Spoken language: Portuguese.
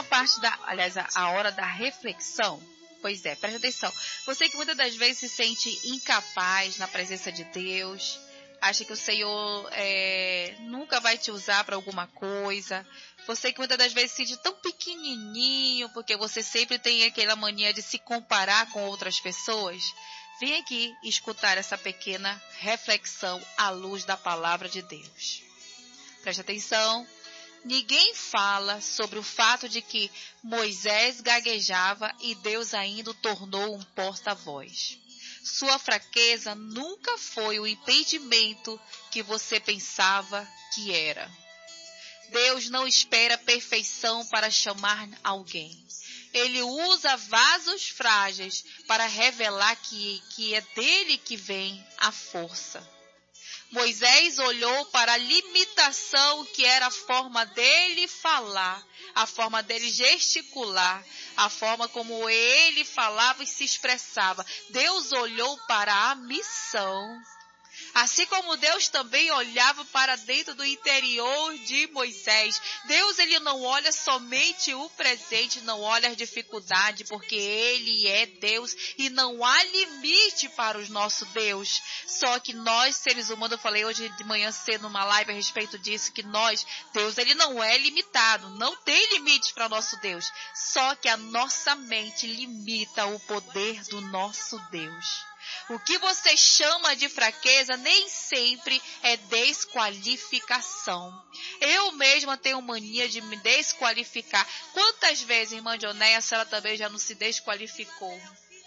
parte a hora da reflexão. Pois é, preste atenção. Você que muitas das vezes se sente incapaz na presença de Deus, acha que o Senhor nunca vai te usar para alguma coisa. Você que muitas das vezes se sente tão pequenininho, porque você sempre tem aquela mania de se comparar com outras pessoas. Vem aqui escutar essa pequena reflexão à luz da palavra de Deus. Preste atenção. Ninguém fala sobre o fato de que Moisés gaguejava e Deus ainda o tornou um porta-voz. Sua fraqueza nunca foi o impedimento que você pensava que era. Deus não espera perfeição para chamar alguém. Ele usa vasos frágeis para revelar que é dele que vem a força. Moisés olhou para a limitação que era a forma dele falar, a forma dele gesticular, a forma como ele falava e se expressava. Deus olhou para a missão. Assim como Deus também olhava para dentro do interior de Moisés. Deus, ele não olha somente o presente, não olha as dificuldades, porque ele é Deus e não há limite para o nosso Deus. Só que nós, seres humanos, eu falei hoje de manhã cedo numa live a respeito disso, que Deus, ele não é limitado, não tem limites para o nosso Deus. Só que a nossa mente limita o poder do nosso Deus. O que você chama de fraqueza nem sempre é desqualificação. Eu mesma tenho mania de me desqualificar. Quantas vezes, irmã Dionéia, a senhora também já não se desqualificou?